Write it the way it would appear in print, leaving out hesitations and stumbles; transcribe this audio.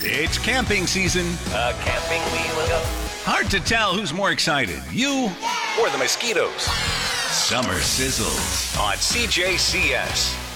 It's camping season. Camping wheel ago. Hard to tell who's more excited, you Or the mosquitoes. Summer Sizzles On CJCS.